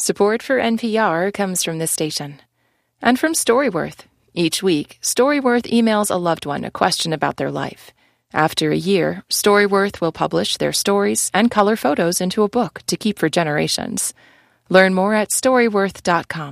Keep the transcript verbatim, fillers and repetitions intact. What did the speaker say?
Support for N P R comes from this station. And from Storyworth. Each week, Storyworth emails a loved one a question about their life. After a year, Storyworth will publish their stories and color photos into a book to keep for generations. Learn more at storyworth dot com.